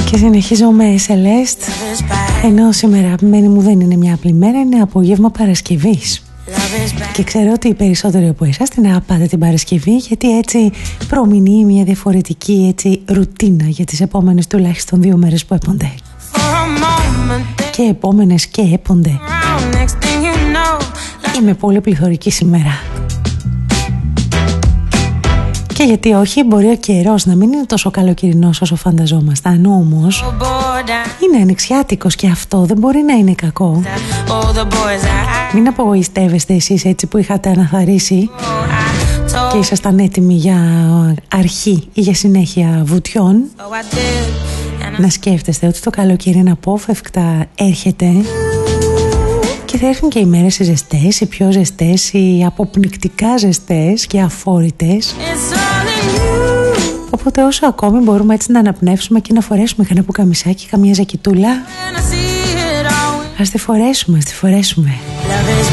Και συνεχίζω με Celeste, ενώ σήμερα αγαπημένη μου δεν είναι μια απλή μέρα, είναι απόγευμα Παρασκευής. Και ξέρω ότι οι περισσότεροι από εσάς την αγαπάτε την Παρασκευή, γιατί έτσι προμηνύει μια διαφορετική έτσι ρουτίνα για τις επόμενες τουλάχιστον 2 μέρες που έπονται. Και επόμενες και έπονται. Είμαι πολύ πληθωρική σήμερα. Και γιατί όχι, μπορεί ο καιρός να μην είναι τόσο καλοκαιρινός όσο φανταζόμασταν, όμως είναι ανοιξιάτικος και αυτό δεν μπορεί να είναι κακό. Μην απογοητεύεστε εσείς έτσι που είχατε αναθαρρήσει και ήσασταν έτοιμοι για αρχή ή για συνέχεια βουτιών. Να σκέφτεστε ότι το καλοκαίρι αναπόφευκτα έρχεται και θα έρθουν και οι μέρες οι ζεστές, οι πιο ζεστές, οι αποπνικτικά ζεστές και αφόρητες. Οπότε όσο ακόμη μπορούμε έτσι να αναπνεύσουμε και να φορέσουμε κανένα πουκαμισάκι, καμία ζακιτούλα, ας τη φορέσουμε,